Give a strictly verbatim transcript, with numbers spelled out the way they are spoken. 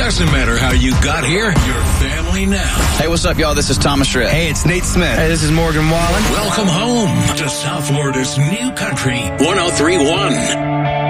Doesn't matter how you got here, you're family now. Hey, what's up, y'all? This is Thomas Rhett. Hey, it's Nate Smith. Hey, this is Morgan Wallen. Welcome home to South Florida's new country, one oh three point one.